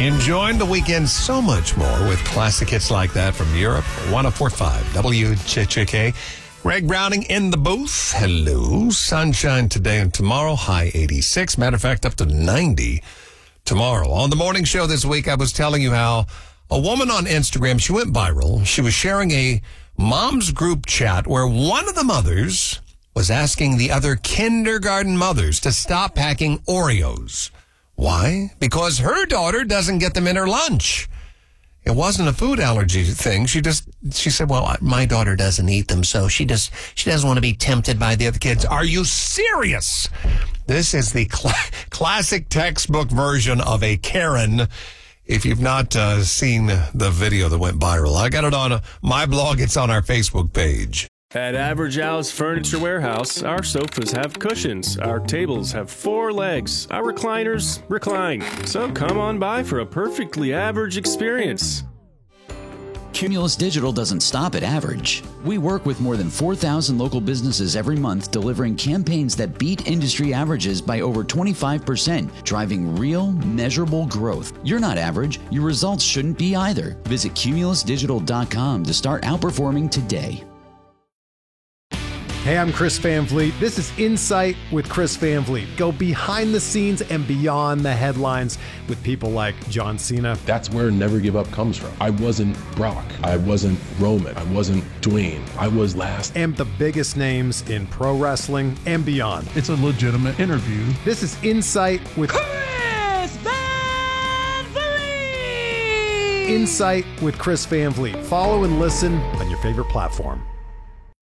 Enjoying the weekend so much more with classic hits like that from Europe. 104.5 WCHK. Greg Browning in the booth. Hello. Sunshine today and tomorrow. High 86. Matter of fact, up to 90 tomorrow. On the morning show this week, I was telling you how a woman on Instagram, she went viral. She was sharing a mom's group chat where one of the mothers was asking the other kindergarten mothers to stop packing Oreos. Why? Because her daughter doesn't get them in her lunch. It wasn't a food allergy thing. She said, well, my daughter doesn't eat them, so she doesn't want to be tempted by the other kids. Are you serious? This is the classic textbook version of a Karen. If you've not seen the video that went viral, I got it on my blog. It's on our Facebook page. At Average Al's Furniture Warehouse, our sofas have cushions, our tables have 4 legs, our recliners recline. So come on by for a perfectly average experience. Cumulus Digital doesn't stop at average. We work with more than 4,000 local businesses every month, delivering campaigns that beat industry averages by over 25%, driving real, measurable growth. You're not average. Your results shouldn't be either. Visit cumulusdigital.com to start outperforming today. Hey, I'm Chris Van Vliet. This is Insight with Chris Van Vliet. Go behind the scenes and beyond the headlines with people like John Cena. That's where Never Give Up comes from. I wasn't Brock. I wasn't Roman. I wasn't Dwayne. I was last. And the biggest names in pro wrestling and beyond. It's a legitimate interview. This is Insight with Chris Van Vliet. Insight with Chris Van Vliet. Follow and listen on your favorite platform.